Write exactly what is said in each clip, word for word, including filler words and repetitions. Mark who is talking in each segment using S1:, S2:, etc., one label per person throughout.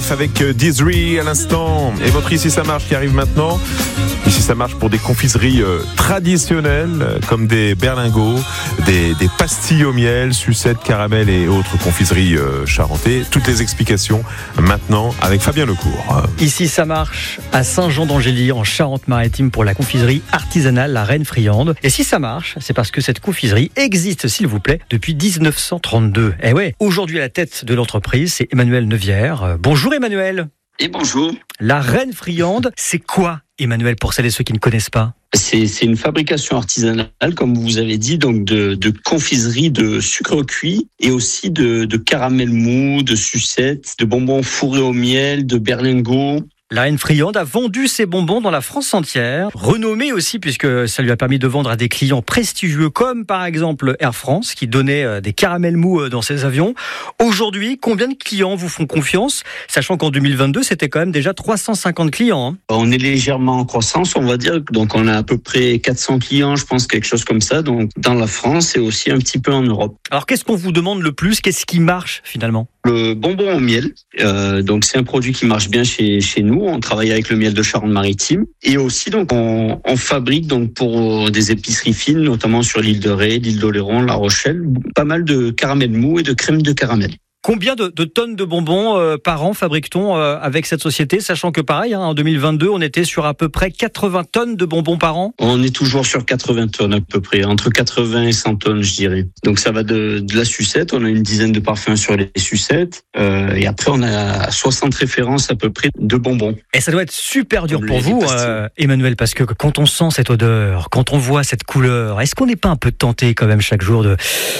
S1: F avec Dizri à l'instant. Et votre Ici ça marche qui arrive maintenant. Ici ça marche pour des confiseries euh, traditionnelles euh, comme des berlingots, des, des pastilles au miel, sucettes, caramel et autres confiseries euh, charentaises. Toutes les explications maintenant avec Fabien Lecourt.
S2: Ici ça marche à Saint-Jean-d'Angély en Charente-Maritime pour la confiserie artisanale La Reine Friande. Et si ça marche, c'est parce que cette confiserie existe, s'il vous plaît, depuis dix-neuf cent trente-deux. Et ouais, aujourd'hui à la tête de l'entreprise, c'est Emmanuel Neuvière. Bonjour Emmanuel.
S3: Et bonjour.
S2: La Reine Friande, c'est quoi, Emmanuel, pour celles et ceux qui ne connaissent pas?
S3: C'est, c'est une fabrication artisanale, comme vous avez dit, donc de, de confiserie de sucre cuit et aussi de, de caramel mou, de sucettes, de bonbons fourrés au miel, de berlingots.
S2: La Reine Friande a vendu ses bonbons dans la France entière, renommée aussi puisque ça lui a permis de vendre à des clients prestigieux comme par exemple Air France qui donnait des caramels mous dans ses avions. Aujourd'hui, combien de clients vous font confiance, sachant qu'en deux mille vingt-deux, c'était quand même déjà trois cent cinquante clients. Hein.
S3: On est légèrement en croissance, on va dire, donc on a à peu près quatre cents clients, je pense, quelque chose comme ça, donc dans la France et aussi un petit peu en Europe.
S2: Alors qu'est-ce qu'on vous demande le plus? Qu'est-ce qui marche finalement?
S3: Le bonbon au miel, euh, donc c'est un produit qui marche bien chez chez nous. On travaille avec le miel de Charente-Maritime et aussi donc on, on fabrique donc pour des épiceries fines, notamment sur l'île de Ré, l'île d'Oléron, La Rochelle, pas mal de caramel mou et de crème de caramel.
S2: Combien de, de tonnes de bonbons euh, par an fabrique-t-on euh, avec cette société, sachant que pareil, hein, en deux mille vingt-deux, on était sur à peu près quatre-vingts tonnes de bonbons par an?
S3: On est toujours sur quatre-vingts tonnes à peu près, entre quatre-vingts et cent tonnes, je dirais. Donc ça va de, de la sucette, on a une dizaine de parfums sur les sucettes, euh, et après on a soixante références à peu près de bonbons.
S2: Et ça doit être super dur
S3: Comme
S2: pour
S3: les
S2: vous, euh, Emmanuel, parce que quand on sent cette odeur, quand on voit cette couleur, est-ce qu'on n'est pas un peu tenté quand même chaque jour de...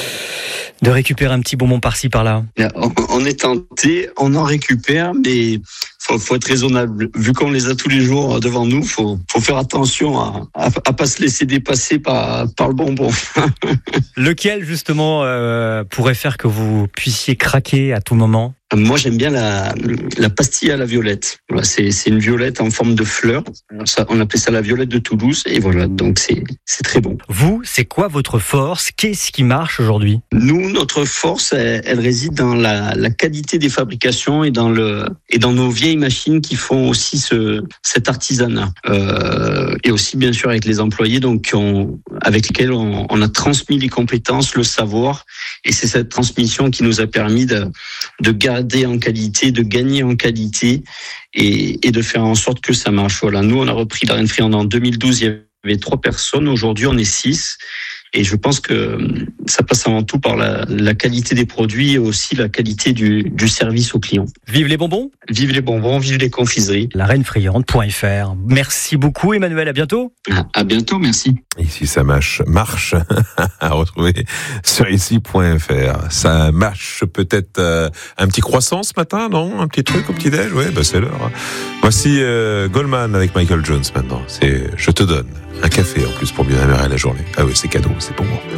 S2: de récupérer un petit bonbon par-ci, par-là?
S3: On est tenté, on en récupère, mais faut, faut être raisonnable. Vu qu'on les a tous les jours devant nous, faut, faut faire attention à, à, à pas se laisser dépasser par, par le bonbon.
S2: Lequel, justement, euh, pourrait faire que vous puissiez craquer à tout moment?
S3: Moi, j'aime bien la, la pastille à la violette. Voilà, c'est, c'est une violette en forme de fleur. Ça, on appelle ça la violette de Toulouse. Et voilà, donc c'est, c'est très bon.
S2: Vous, c'est quoi votre force? Qu'est-ce qui marche aujourd'hui?
S3: Nous, notre force, elle, elle réside dans la, la qualité des fabrications et dans le et dans nos vieilles machines qui font aussi ce cet artisanat. Euh, et aussi, bien sûr, avec les employés, donc on, avec lesquels on, on a transmis les compétences, le savoir. Et c'est cette transmission qui nous a permis de, de garder en qualité, de gagner en qualité et, et de faire en sorte que ça marche. Voilà. Nous, on a repris la Reine Friande en deux mille douze, il y avait trois personnes. Aujourd'hui, on est six. Et je pense que ça passe avant tout par la, la qualité des produits et aussi la qualité du, du service aux clients.
S2: Vive les bonbons!
S3: Vive les bonbons, vive les confiseries.
S2: La reine friande point f r. Merci beaucoup Emmanuel, à bientôt.
S3: À, à bientôt, merci.
S1: Ici ça marche, marche à retrouver sur ici point f r. Ça marche peut-être euh, un petit croissant ce matin, non? Un petit truc au petit-déj? Ouais, bah c'est l'heure. Voici euh, Goldman avec Michael Jones maintenant. C'est Je te donne un café en plus pour bien démarrer la journée. Ah oui, c'est cadeau, c'est pour moi.